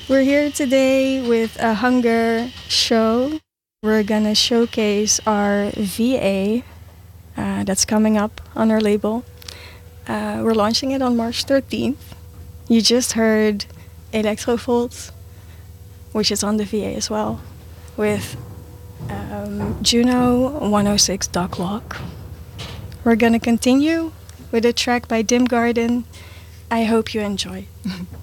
We're here today with a hunger show. We're gonna showcase our VA that's coming up on our label. We're launching it on March 13th. You just heard Electrovolt, which is on the VA as well, with Juno 106 Doc Lock. We're gonna continue with a track by Dim Garden. I hope you enjoy.